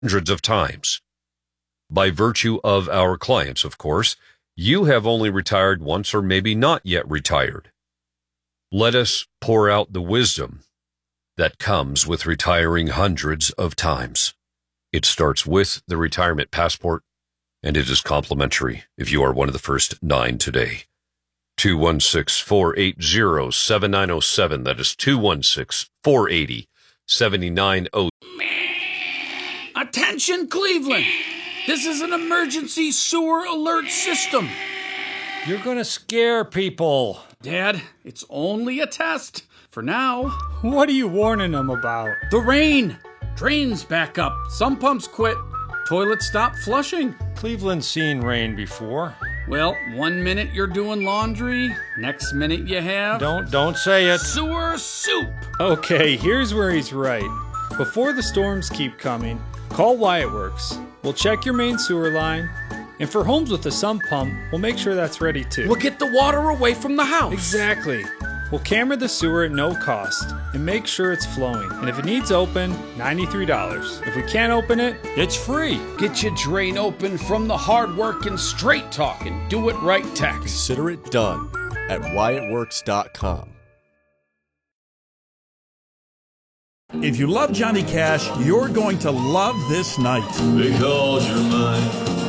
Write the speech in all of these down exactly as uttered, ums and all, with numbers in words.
hundreds of times. By virtue of our clients, of course, you have only retired once or maybe not yet retired. Let us pour out the wisdom that comes with retiring hundreds of times. It starts with the retirement passport, and it is complimentary if you are one of the first nine today. two one six, four eight zero, seven nine zero seven. That is two one six, four eight zero, seven nine zero seven. Attention, Cleveland! This is an emergency sewer alert system. You're gonna scare people. Dad, it's only a test. For now. What are you warning them about? The rain. Drains back up. Some pumps quit. Toilets stop flushing. Cleveland's seen rain before. Well, one minute you're doing laundry, next minute you have... Don't, don't say it. Sewer soup. Okay, here's where he's right. Before the storms keep coming, call Wyatt Works. We'll check your main sewer line, and for homes with a sump pump, we'll make sure that's ready too. We'll get the water away from the house. Exactly. We'll camera the sewer at no cost and make sure it's flowing. And if it needs open, ninety-three dollars. If we can't open it, it's free. Get your drain open from the hard work and straight talking. Do it right tax. Consider it done at Wyatt Works dot com. If you love Johnny Cash, you're going to love this night. Because you're mine,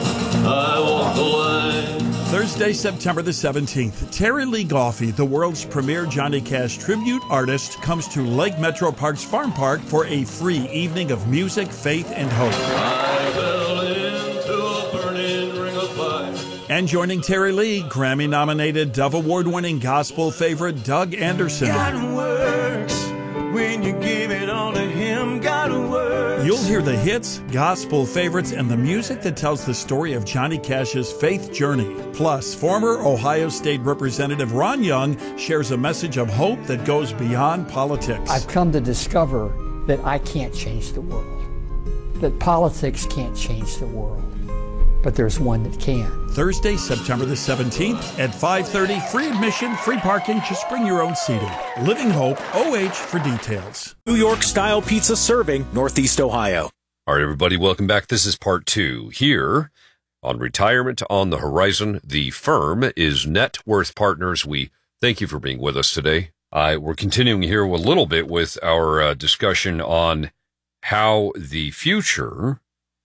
I walk the line. Thursday, September the seventeenth, Terry Lee Goffey, the world's premier Johnny Cash tribute artist, comes to Lake Metro Parks Farm Park for a free evening of music, faith, and hope. I fell into a burning ring of fire. And joining Terry Lee, Grammy-nominated, Dove Award-winning gospel favorite Doug Anderson. God works when you give it all to Him. God works. You'll hear the hits, gospel favorites, and the music that tells the story of Johnny Cash's faith journey. Plus, former Ohio State Representative Ron Young shares a message of hope that goes beyond politics. I've come to discover that I can't change the world, that politics can't change the world, but there's one that can. Thursday, September the seventeenth at five thirty, free admission, free parking, just bring your own seating. Living Hope, O H for details. New York-style pizza serving Northeast Ohio. All right, everybody, welcome back. This is part two. Here on Retirement on the Horizon, the firm is Net Worth Partners. We thank you for being with us today. Uh, we're continuing here a little bit with our uh, discussion on how the future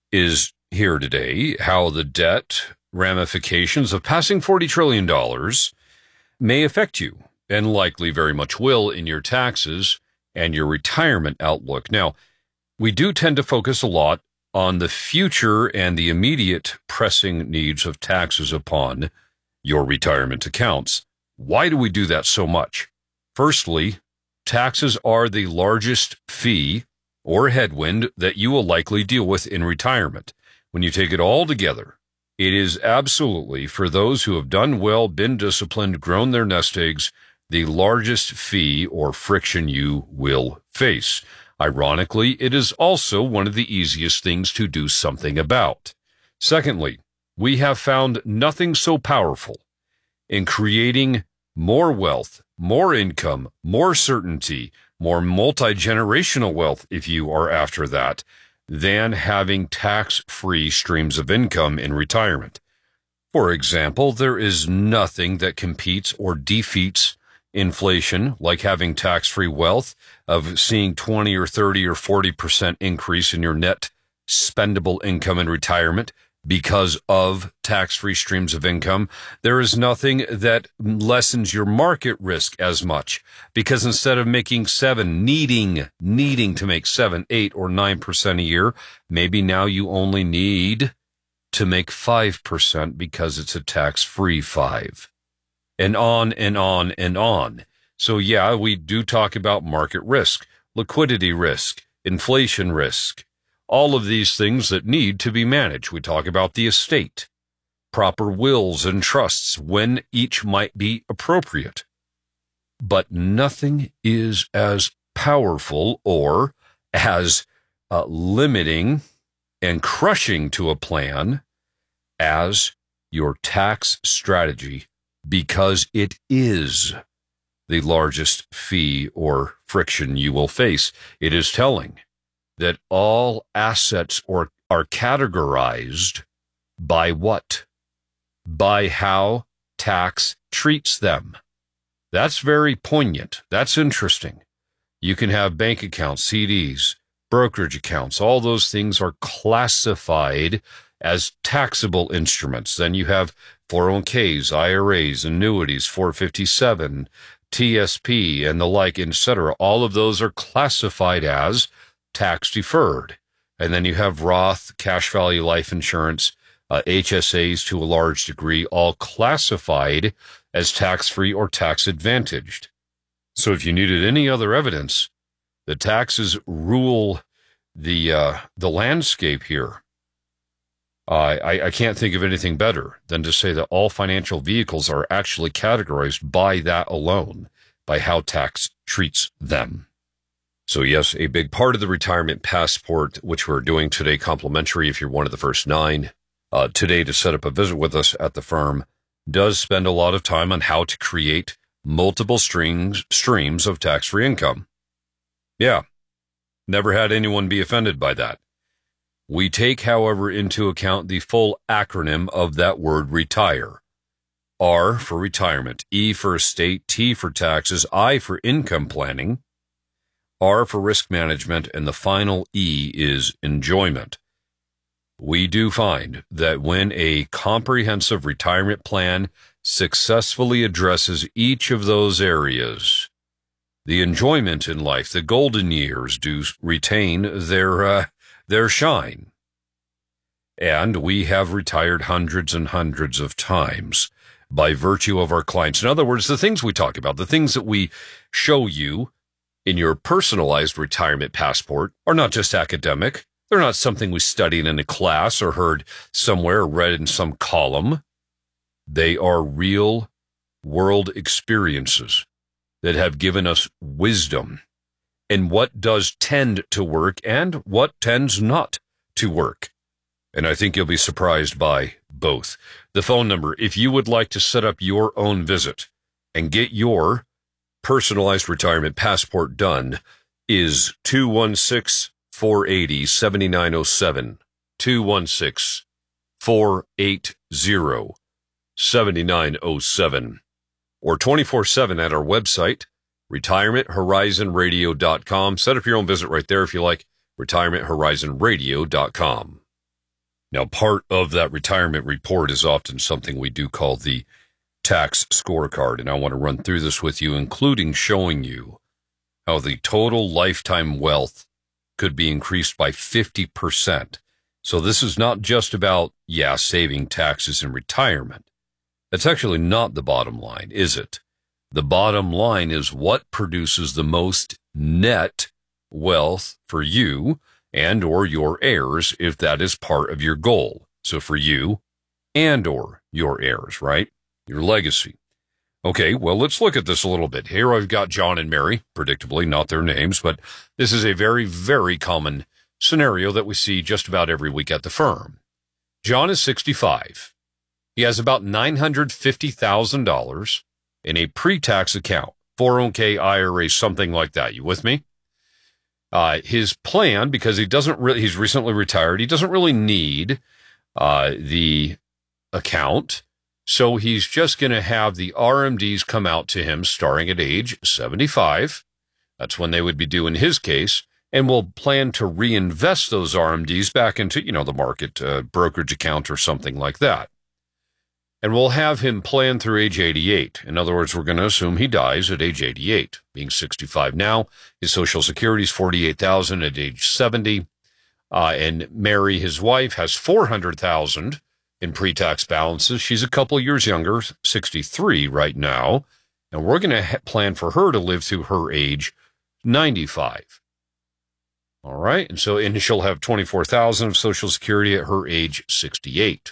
is here today, how the debt ramifications of passing forty trillion dollars may affect you, and likely very much will, in your taxes and your retirement outlook. Now, we do tend to focus a lot on the future and the immediate pressing needs of taxes upon your retirement accounts. Why do we do that so much? Firstly, taxes are the largest fee or headwind that you will likely deal with in retirement. When you take it all together, it is absolutely, for those who have done well, been disciplined, grown their nest eggs, the largest fee or friction you will face. Ironically, it is also one of the easiest things to do something about. Secondly, we have found nothing so powerful in creating more wealth, more income, more certainty, more multi-generational wealth, if you are after that, than having tax-free streams of income in retirement. For example, there is nothing that competes or defeats inflation like having tax-free wealth, of seeing twenty or thirty or forty percent increase in your net spendable income in retirement because of tax-free streams of income. There is nothing that lessens your market risk as much, because instead of making seven, needing, needing to make seven, eight, or nine percent a year, maybe now you only need to make five percent because it's a tax-free five. And on and on and on. So yeah, we do talk about market risk, liquidity risk, inflation risk, all of these things that need to be managed. We talk about the estate, proper wills and trusts, when each might be appropriate. But nothing is as powerful or as uh, limiting and crushing to a plan as your tax strategy, because it is the largest fee or friction you will face. It is telling that all assets or are categorized by what? By how tax treats them. That's very poignant. That's interesting. You can have bank accounts, C Ds, brokerage accounts. All those things are classified as taxable instruments. Then you have four oh one k's, I R As, annuities, four fifty-seven, T S P, and the like, et cetera. All of those are classified as tax deferred. And then you have Roth, cash value life insurance, uh, H S As to a large degree, all classified as tax-free or tax-advantaged. So if you needed any other evidence, the taxes rule the uh, the landscape here. Uh, I, I can't think of anything better than to say that all financial vehicles are actually categorized by that alone, by how tax treats them. So yes, a big part of the retirement passport, which we're doing today complimentary if you're one of the first nine, uh, today to set up a visit with us at the firm, does spend a lot of time on how to create multiple streams, streams of tax-free income. Yeah, never had anyone be offended by that. We take, however, into account the full acronym of that word retire. R for retirement, E for estate, T for taxes, I for income planning, R for risk management, and the final E is enjoyment. We do find that when a comprehensive retirement plan successfully addresses each of those areas, the enjoyment in life, the golden years, do retain their uh, their shine. And we have retired hundreds and hundreds of times by virtue of our clients. In other words, the things we talk about, the things that we show you in your personalized retirement passport are not just academic. They're not something we studied in a class or heard somewhere or read in some column. They are real world experiences that have given us wisdom in what does tend to work and what tends not to work. And I think you'll be surprised by both. The phone number, if you would like to set up your own visit and get your personalized retirement passport done, is two one six, four eight zero, seven nine zero seven, two one six, four eight zero, seven nine zero seven, or twenty-four seven at our website, retirement horizon radio dot com. Set up your own visit right there if you like, retirement horizon radio dot com. Now, part of that retirement report is often something we do call the tax scorecard, and I want to run through this with you, including showing you how the total lifetime wealth could be increased by fifty percent. So this is not just about, yeah, saving taxes in retirement. That's actually not the bottom line, is it? The bottom line is what produces the most net wealth for you and or your heirs, if that is part of your goal. So for you and or your heirs, right? Your legacy. Okay, well, let's look at this a little bit. Here I've got John and Mary, predictably not their names, but this is a very, very common scenario that we see just about every week at the firm. John is sixty-five. He has about nine hundred fifty thousand dollars in a pre-tax account, four oh one k, I R A, something like that. You with me? Uh, his plan, because he doesn't really, he's recently retired, he doesn't really need uh, the account. So he's just going to have the R M Ds come out to him starting at age seventy-five. That's when they would be due in his case. And we'll plan to reinvest those R M Ds back into, you know, the market uh, brokerage account or something like that. And we'll have him plan through age eighty-eight. In other words, we're going to assume he dies at age eighty-eight. Being sixty-five now, his Social Security is forty-eight thousand dollars at age seventy. Uh, and Mary, his wife, has four hundred thousand dollars in pre-tax balances. She's a couple years younger, sixty-three right now. And we're going to ha- plan for her to live through her age ninety-five. All right. And so, and she'll have twenty-four thousand dollars of Social Security at her age sixty-eight.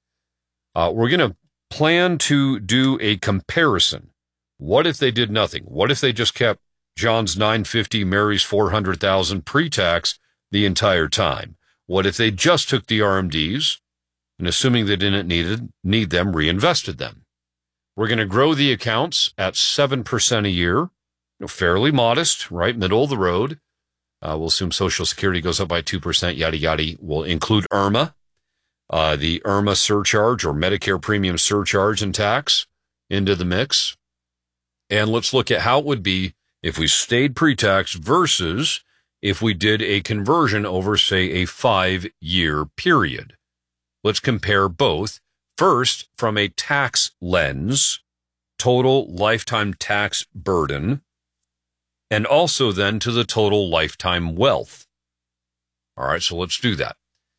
Uh, we're going to plan to do a comparison. What if they did nothing? What if they just kept John's nine hundred fifty, Mary's four hundred thousand pre-tax the entire time? What if they just took the R M Ds and, assuming they didn't need, it, need them, reinvested them? We're going to grow the accounts at seven percent a year, you know, fairly modest, right, middle of the road. Uh, we'll assume Social Security goes up by two percent, yada, yada. We'll include IRMA, uh, the IRMA surcharge or Medicare premium surcharge and tax into the mix. And let's look at how it would be if we stayed pre-tax versus if we did a conversion over, say, a five-year period. Let's compare both. First, from a tax lens, total lifetime tax burden, and also then to the total lifetime wealth. All right, so let's do that.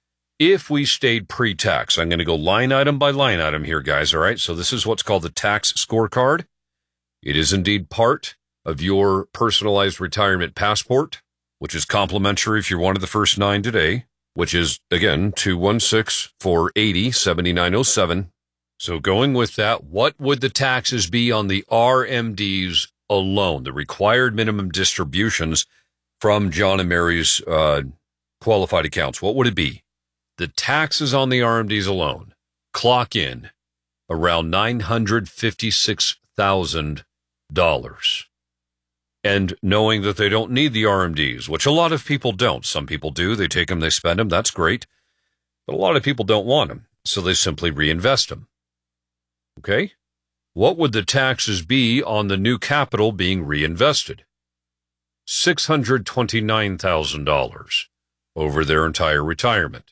If we stayed pre-tax, I'm going to go line item by line item here, guys, all right? So this is what's called the tax scorecard. It is indeed part of your personalized retirement passport, which is complimentary if you're one of the first nine today, which is, again, two one six, four eight zero, seven nine zero seven. So going with that, what would the taxes be on the R M Ds alone, the required minimum distributions from John and Mary's uh, qualified accounts? What would it be? The taxes on the R M Ds alone clock in around nine hundred fifty-six thousand dollars. And knowing that they don't need the R M Ds, which a lot of people don't. Some people do. They take them, they spend them. That's great. But a lot of people don't want them, so they simply reinvest them. Okay? What would the taxes be on the new capital being reinvested? six hundred twenty-nine thousand dollars over their entire retirement.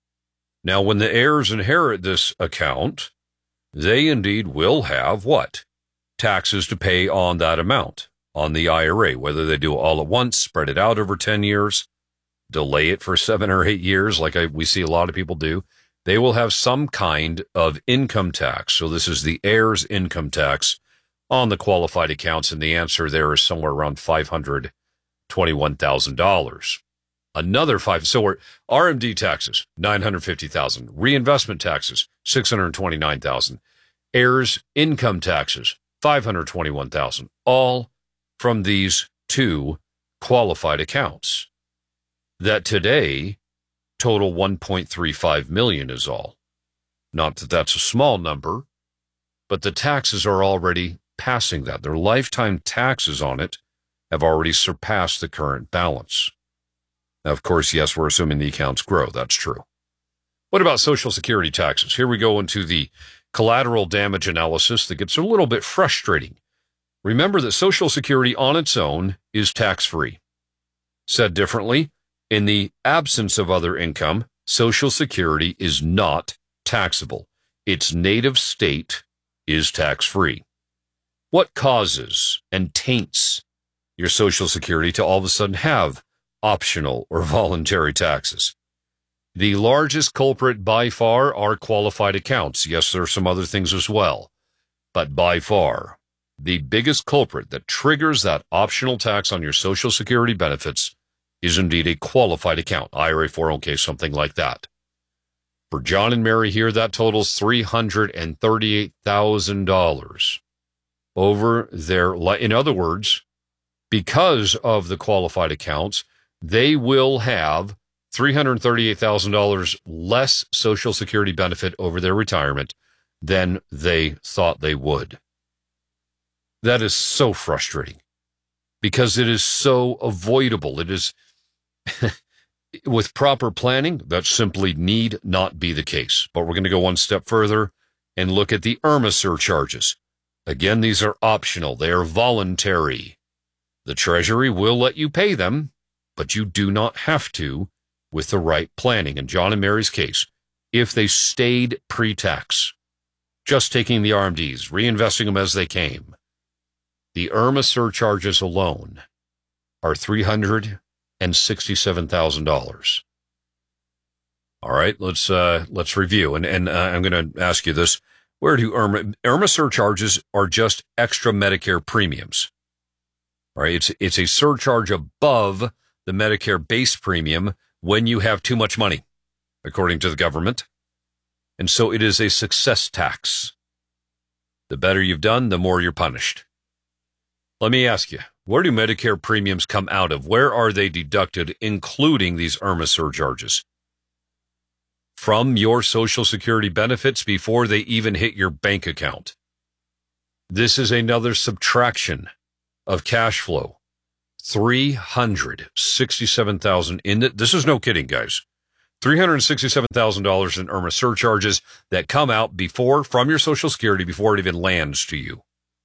Now, when the heirs inherit this account, they indeed will have what? Taxes to pay on that amount, on the I R A, whether they do it all at once, spread it out over ten years, delay it for seven or eight years, like I, we see a lot of people do. They will have some kind of income tax. So this is the heirs' income tax on the qualified accounts, and the answer there is somewhere around five hundred twenty-one thousand dollars. Another five, so we're R M D taxes, nine hundred fifty thousand dollars. Reinvestment taxes, six hundred twenty-nine thousand dollars. Heirs' income taxes, five hundred twenty-one thousand dollars. All from these two qualified accounts that today total one point three five million dollars is all. Not that that's a small number, but the taxes are already passing that. Their lifetime taxes on it have already surpassed the current balance. Now, of course, yes, we're assuming the accounts grow. That's true. What about Social Security taxes? Here we go into the collateral damage analysis that gets a little bit frustrating. Remember that Social Security on its own is tax-free. Said differently, in the absence of other income, Social Security is not taxable. Its native state is tax-free. What causes and taints your Social Security to all of a sudden have optional or voluntary taxes? The largest culprit by far are qualified accounts. Yes, there are some other things as well, but by far, the biggest culprit that triggers that optional tax on your Social Security benefits is indeed a qualified account, I R A, four oh one k, something like that. For John and Mary here, that totals three hundred thirty-eight thousand dollars over their, in other words, because of the qualified accounts, they will have three hundred thirty-eight thousand dollars less Social Security benefit over their retirement than they thought they would. That is so frustrating because it is so avoidable. It is, with proper planning, that simply need not be the case. But we're going to go one step further and look at the IRMA surcharges. Again, these are optional. They are voluntary. The Treasury will let you pay them, but you do not have to with the right planning. In John and Mary's case, if they stayed pre-tax, just taking the R M Ds, reinvesting them as they came, the IRMA surcharges alone are three hundred sixty-seven thousand dollars. All right, let's uh, let's review. And, and uh, I'm going to ask you this. Where do IRMA, IRMA surcharges are just extra Medicare premiums. All right, it's, it's a surcharge above the Medicare base premium when you have too much money, according to the government. And so it is a success tax. The better you've done, the more you're punished. Let me ask you, where do Medicare premiums come out of? Where are they deducted, including these IRMA surcharges? From your Social Security benefits before they even hit your bank account. This is another subtraction of cash flow three hundred sixty-seven thousand dollars in the, this is no kidding, guys. three hundred sixty-seven thousand dollars in IRMAA surcharges that come out before, from your Social Security before it even lands to you.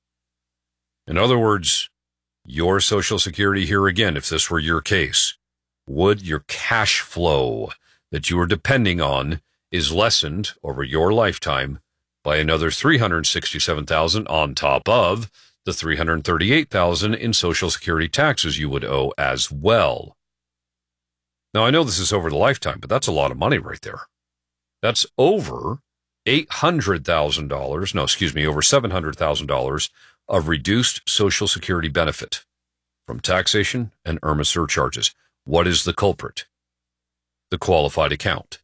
In other words, your Social Security here again, if this were your case, would your cash flow that you are depending on is lessened over your lifetime by another three hundred sixty-seven thousand dollars on top of the three hundred thirty-eight thousand dollars in Social Security taxes you would owe as well. Now, I know this is over the lifetime, but that's a lot of money right there. That's over eight hundred thousand dollars, no, excuse me, over seven hundred thousand dollars of reduced Social Security benefit from taxation and IRMAA surcharges. What is the culprit? The qualified account.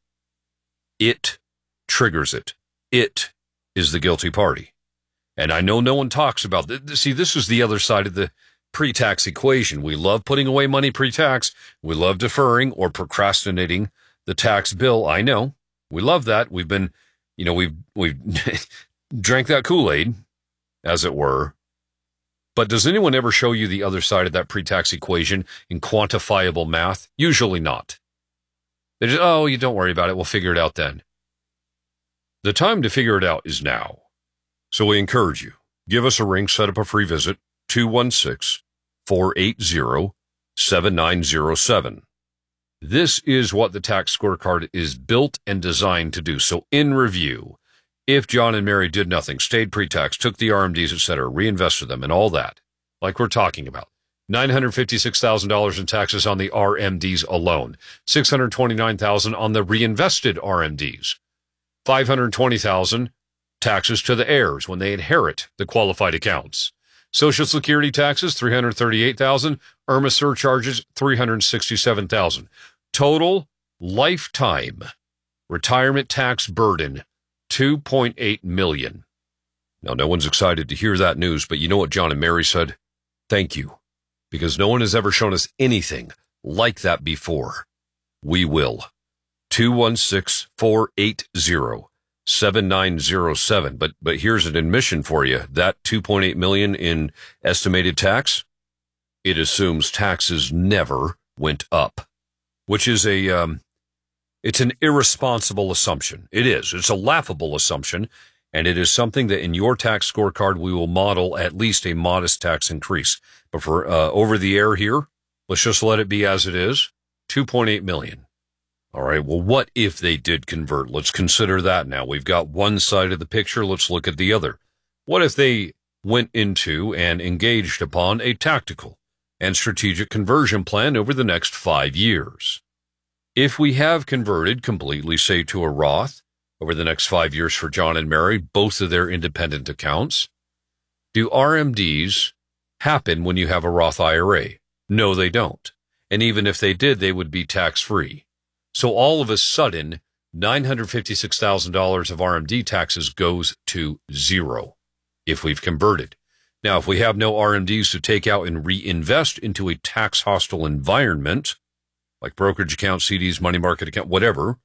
It triggers it. It is the guilty party. And I know no one talks about this. See, this is the other side of the pre-tax equation. We love putting away money pre-tax. We love deferring or procrastinating the tax bill. I know. We love that. We've been, you know, we've, we've drank that Kool-Aid, as it were. But does anyone ever show you the other side of that pre-tax equation in quantifiable math? Usually not. They just, oh, you don't worry about it. We'll figure it out then. The time to figure it out is now. So we encourage you. Give us a ring. Set up a free visit. two one six, four eight zero, seven nine zero seven. This is what the tax scorecard is built and designed to do. So in review, if John and Mary did nothing, stayed pre-tax, took the R M Ds, et cetera, reinvested them and all that, like we're talking about, nine hundred fifty-six thousand dollars in taxes on the R M Ds alone, six hundred twenty-nine thousand dollars on the reinvested R M Ds, five hundred twenty thousand dollars taxes to the heirs when they inherit the qualified accounts. Social Security taxes, three hundred thirty-eight thousand dollars. IRMAA surcharges, three hundred sixty-seven thousand dollars. Total lifetime retirement tax burden, two point eight million dollars. Now, no one's excited to hear that news, but you know what John and Mary said? Thank you, because no one has ever shown us anything like that before. We will. two one six, four eight zero, seven nine zero seven. But but here's an admission for you. That two point eight million dollars in estimated tax, it assumes taxes never went up, which is a um, it's an irresponsible assumption. It is. It's a laughable assumption, and it is something that in your tax scorecard we will model at least a modest tax increase. But for uh, over the air here, let's just let it be as it is, two point eight million dollars. All right, well, what if they did convert? Let's consider that now. We've got one side of the picture. Let's look at the other. What if they went into and engaged upon a tactical and strategic conversion plan over the next five years? If we have converted completely, say, to a Roth over the next five years for John and Mary, both of their independent accounts, do R M Ds happen when you have a Roth I R A? No, they don't. And even if they did, they would be tax-free. So all of a sudden, nine hundred fifty-six thousand dollars of R M D taxes goes to zero if we've converted. Now, if we have no R M Ds to take out and reinvest into a tax-hostile environment, like brokerage account, C Ds, money market account, whatever,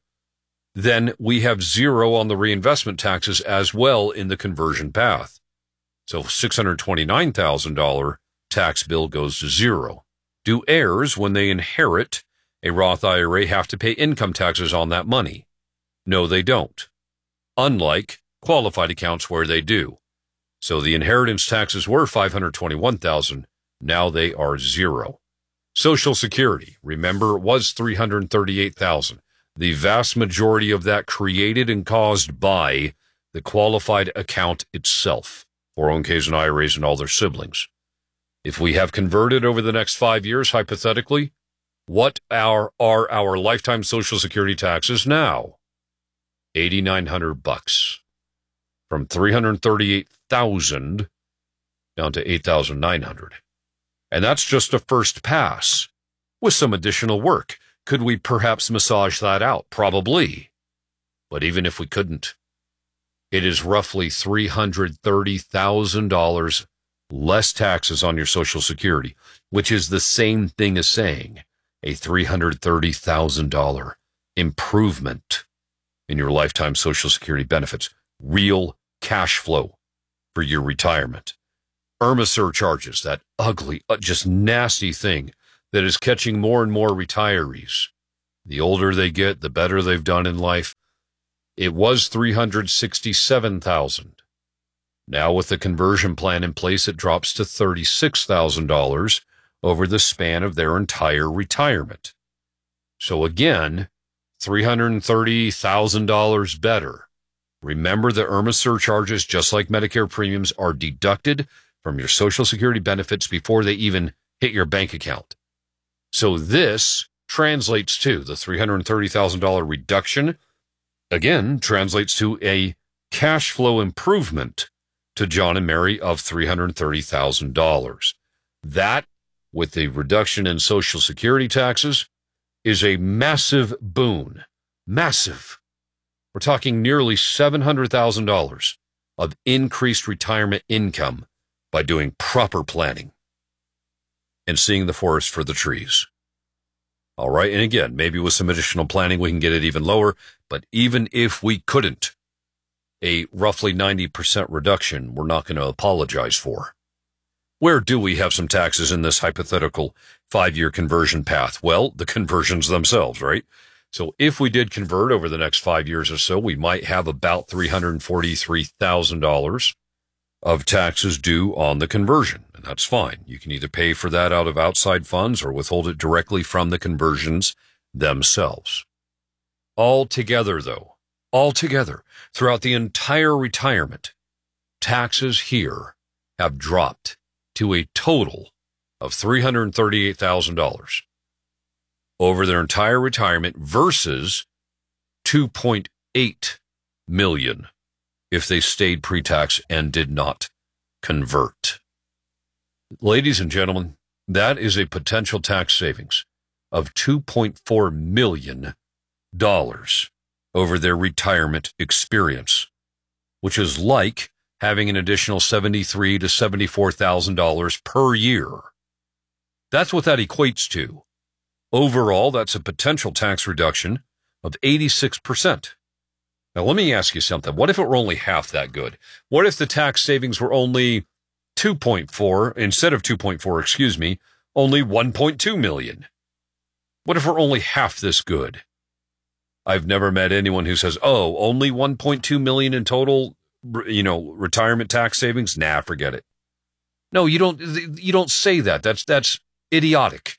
then we have zero on the reinvestment taxes as well in the conversion path. So six hundred twenty-nine thousand dollars tax bill goes to zero. Do heirs, when they inherit a Roth I R A, have to pay income taxes on that money? No, they don't. Unlike qualified accounts where they do. So the inheritance taxes were five hundred twenty-one thousand dollars. Now they are zero. Social Security, remember, was three hundred thirty-eight thousand dollars. The vast majority of that created and caused by the qualified account itself, four oh one k's and I R As and all their siblings. If we have converted over the next five years, hypothetically, what are, are our lifetime Social Security taxes now? eighty-nine hundred bucks. From three hundred thirty-eight thousand down to eight thousand nine hundred. And that's just a first pass. With some additional work, could we perhaps massage that out? Probably. But even if we couldn't, it is roughly three hundred thirty thousand dollars less taxes on your Social Security, which is the same thing as saying a three hundred thirty thousand dollars improvement in your lifetime Social Security benefits. Real cash flow for your retirement. IRMA surcharges, that ugly, uh, just nasty thing that is catching more and more retirees. The older they get, the better they've done in life. It was three hundred sixty-seven thousand dollars. Now with the conversion plan in place, it drops to thirty-six thousand dollars over the span of their entire retirement. So again, three hundred thirty thousand dollars better. Remember, the IRMA surcharges, just like Medicare premiums, are deducted from your Social Security benefits before they even hit your bank account. So this translates to the three hundred thirty thousand dollars reduction, again, translates to a cash flow improvement to John and Mary of three hundred thirty thousand dollars. That, with the reduction in Social Security taxes, is a massive boon. Massive. We're talking nearly seven hundred thousand dollars of increased retirement income by doing proper planning and seeing the forest for the trees. All right, and again, maybe with some additional planning we can get it even lower, but even if we couldn't, a roughly ninety percent reduction we're not going to apologize for. Where do we have some taxes in this hypothetical five-year conversion path? Well, the conversions themselves, right? So if we did convert over the next five years or so, we might have about three hundred forty-three thousand dollars of taxes due on the conversion. And that's fine. You can either pay for that out of outside funds or withhold it directly from the conversions themselves. Altogether, though, altogether, throughout the entire retirement, taxes here have dropped to a total of three hundred thirty-eight thousand dollars over their entire retirement versus two point eight million dollars if they stayed pre-tax and did not convert. Ladies and gentlemen, that is a potential tax savings of two point four million dollars over their retirement experience, which is like having an additional seventy-three thousand to seventy-four thousand dollars per year. That's what that equates to. Overall, that's a potential tax reduction of eighty-six percent. Now, let me ask you something. What if it were only half that good? What if the tax savings were only two point four, instead of two point four, excuse me, only one point two million? What if we're only half this good? I've never met anyone who says, oh, only one point two million in total, you know, retirement tax savings? Nah, forget it. No, you don't, you don't say that. That's, that's idiotic.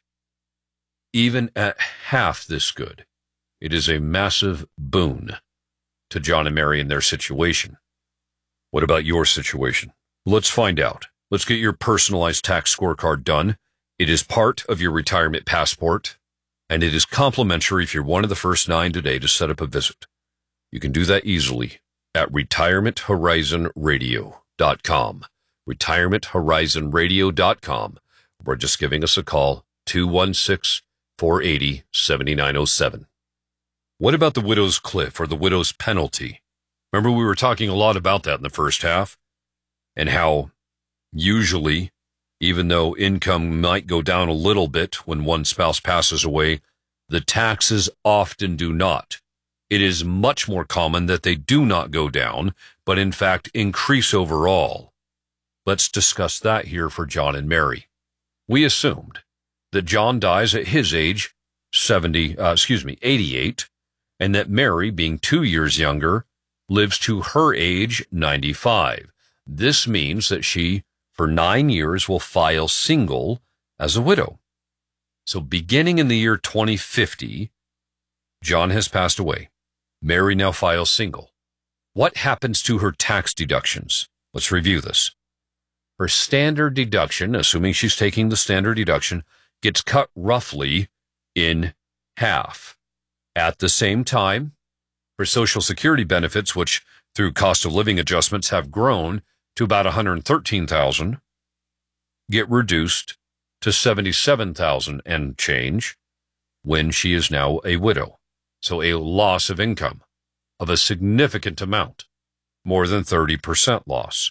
Even at half this good, it is a massive boon to John and Mary in their situation. What about your situation? Let's find out. Let's get your personalized tax scorecard done. It is part of your retirement passport, and it is complimentary if you're one of the first nine today to set up a visit. You can do that easily at retirement horizon radio dot com. retirement horizon radio dot com. Or just giving us a call, two one six, four eight zero, seven nine zero seven. What about the widow's cliff or the widow's penalty? Remember, we were talking a lot about that in the first half, and how usually, even though income might go down a little bit when one spouse passes away, the taxes often do not. It is much more common that they do not go down, but in fact increase overall. Let's discuss that here for John and Mary. We assumed that John dies at his age, seventy, uh, excuse me, eighty-eight, and that Mary, being two years younger, lives to her age, ninety-five. This means that she, for nine years, will file single as a widow. So beginning in the year twenty fifty, John has passed away. Mary now files single. What happens to her tax deductions? Let's review this. Her standard deduction, assuming she's taking the standard deduction, gets cut roughly in half. At the same time, her Social Security benefits, which through cost of living adjustments have grown to about one hundred thirteen thousand dollars, get reduced to seventy-seven thousand dollars and change when she is now a widow. So a loss of income of a significant amount, more than thirty percent loss.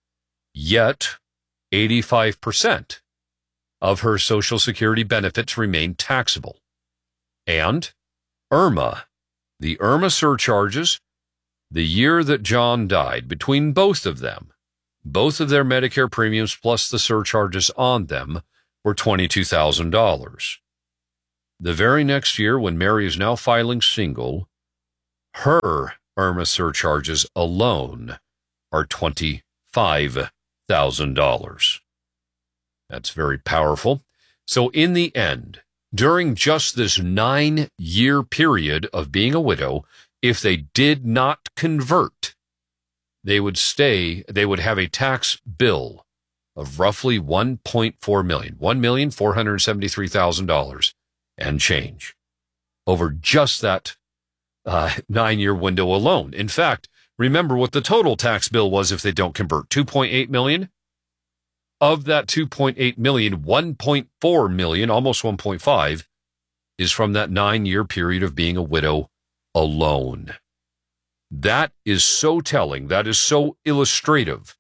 Yet, eighty-five percent of her Social Security benefits remain taxable. And IRMA, the IRMA surcharges, the year that John died, between both of them, both of their Medicare premiums plus the surcharges on them were twenty-two thousand dollars. The very next year, when Mary is now filing single, her IRMAA surcharges alone are twenty-five thousand dollars. That's very powerful. So in the end, during just this nine-year period of being a widow, if they did not convert, they would stay, they would have a tax bill of roughly one point four million dollars, one million four hundred seventy-three thousand dollars and change over just that uh, nine-year window alone. In fact, remember what the total tax bill was if they don't convert, two point eight million dollars. Of that two point eight million dollars, one point four million dollars, almost one point five, is from that nine-year period of being a widow alone. That is so telling, that is so illustrative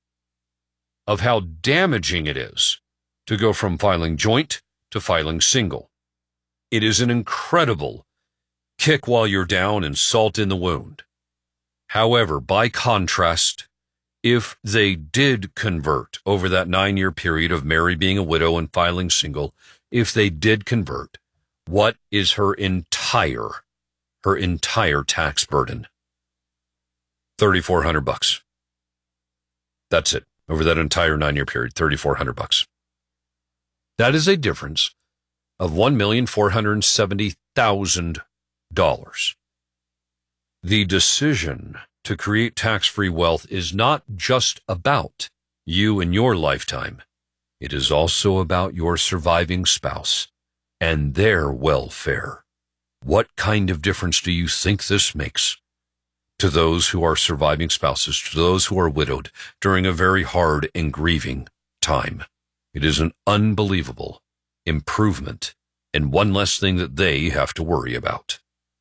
of how damaging it is to go from filing joint to filing single. It is an incredible kick while you're down and salt in the wound. However, by contrast, if they did convert over that nine-year period of Mary being a widow and filing single, if they did convert, what is her entire, her entire tax burden? thirty-four hundred bucks. That's it. Over that entire nine-year period, thirty-four hundred bucks. That is a difference of one million four hundred seventy thousand dollars. The decision to create tax-free wealth is not just about you and your lifetime. It is also about your surviving spouse and their welfare. What kind of difference do you think this makes to those who are surviving spouses, to those who are widowed during a very hard and grieving time? It is an unbelievable improvement and one less thing that they have to worry about.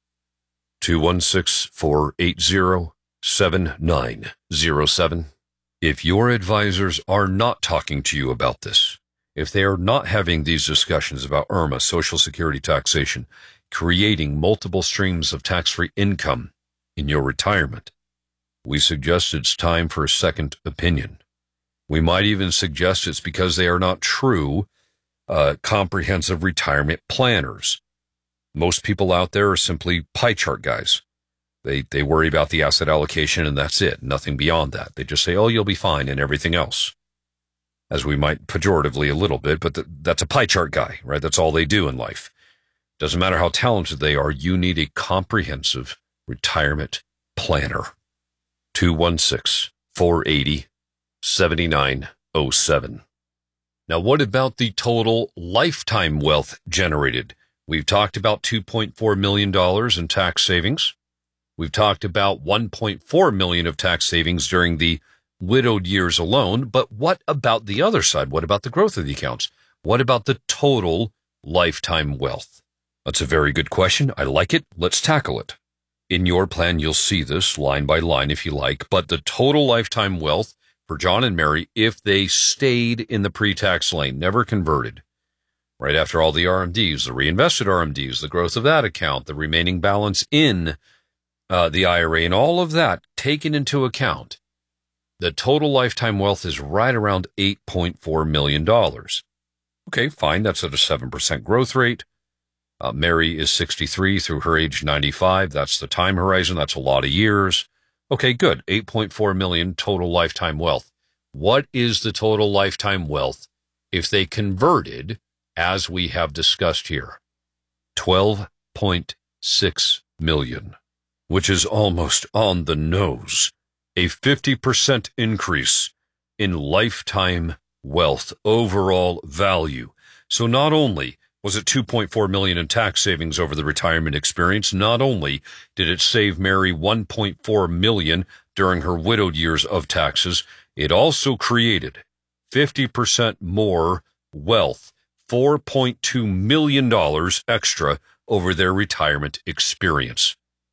two one six, four eight zero, seven nine zero seven. If your advisors are not talking to you about this, if they are not having these discussions about IRMAA, Social Security taxation, creating multiple streams of tax-free income in your retirement, we suggest it's time for a second opinion. We might even suggest it's because they are not true uh, comprehensive retirement planners. Most people out there are simply pie chart guys. They they worry about the asset allocation and that's it, nothing beyond that. They just say, oh, you'll be fine and everything else. As we might pejoratively a little bit, but th- that's a pie chart guy, right? That's all they do in life. Doesn't matter how talented they are, you need a comprehensive retirement planner. two one six, four eight zero, seven nine zero seven. Now, what about the total lifetime wealth generated? We've talked about two point four million dollars in tax savings. We've talked about one point four million dollars of tax savings during the widowed years alone. But what about the other side? What about the growth of the accounts? What about the total lifetime wealth? That's a very good question. I like it. Let's tackle it. In your plan, you'll see this line by line if you like, but the total lifetime wealth for John and Mary, if they stayed in the pre-tax lane, never converted, right after all the R M Ds, the reinvested R M Ds, the growth of that account, the remaining balance in uh, the I R A, and all of that taken into account, the total lifetime wealth is right around eight point four million dollars. Okay, fine. That's at a seven percent growth rate. Uh, Mary is sixty-three through her age ninety-five. That's the time horizon. That's a lot of years. Okay, good. eight point four million total lifetime wealth. What is the total lifetime wealth if they converted, as we have discussed here? twelve point six million, which is almost on the nose. A fifty percent increase in lifetime wealth, overall value. So not only was it two point four million dollars in tax savings over the retirement experience, not only did it save Mary one point four million dollars during her widowed years of taxes, it also created fifty percent more wealth, four point two million dollars extra over their retirement experience.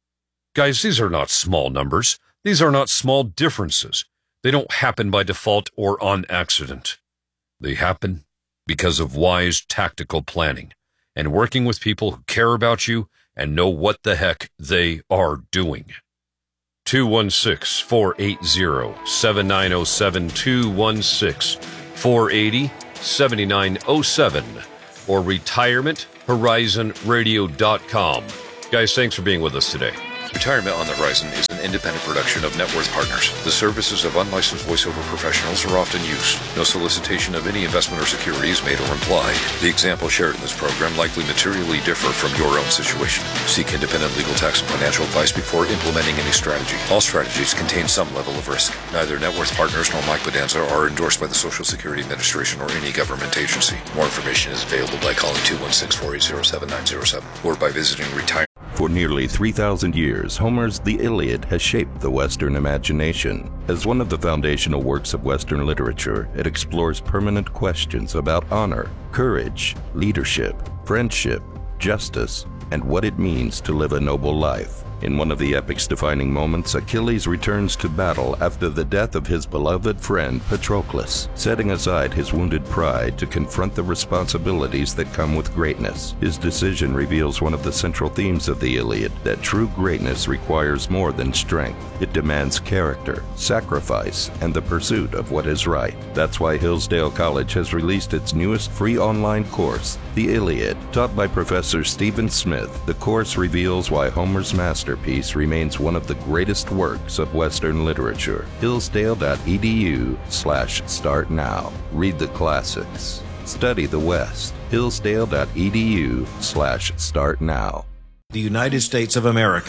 Guys, these are not small numbers. These are not small differences. They don't happen by default or on accident. They happen because of wise tactical planning and working with people who care about you and know what the heck they are doing. two one six, four eight zero, seven nine zero seven, two one six, four eight zero, seven nine zero seven, or retirement horizon radio dot com. Guys, thanks for being with us today. Retirement on the Horizon is an independent production of Net Worth Partners. The services of unlicensed voiceover professionals are often used. No solicitation of any investment or security is made or implied. The examples shared in this program likely materially differ from your own situation. Seek independent legal, tax, and financial advice before implementing any strategy. All strategies contain some level of risk. Neither Net Worth Partners nor Mike Bedanza are endorsed by the Social Security Administration or any government agency. More information is available by calling two one six, four eight zero, seven nine zero seven or by visiting Retire. For nearly three thousand years, Homer's The Iliad has shaped the Western imagination. As one of the foundational works of Western literature, it explores permanent questions about honor, courage, leadership, friendship, justice, and what it means to live a noble life. In one of the epic's defining moments, Achilles returns to battle after the death of his beloved friend Patroclus, setting aside his wounded pride to confront the responsibilities that come with greatness. His decision reveals one of the central themes of the Iliad, that true greatness requires more than strength. It demands character, sacrifice, and the pursuit of what is right. That's why Hillsdale College has released its newest free online course, The Iliad. Taught by Professor Stephen Smith, the course reveals why Homer's masterpiece remains one of the greatest works of Western literature. Hillsdale.edu slash start now. Read the classics. Study the West. Hillsdale.edu slash start now. The United States of America.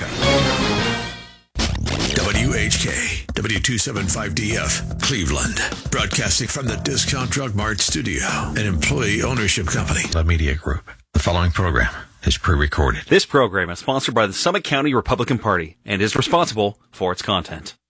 W H K, W two seventy-five D F, Cleveland. Broadcasting from the Discount Drug Mart studio, an employee ownership company. The Media Group. The following program is pre-recorded. This program is sponsored by the Summit County Republican Party and is responsible for its content.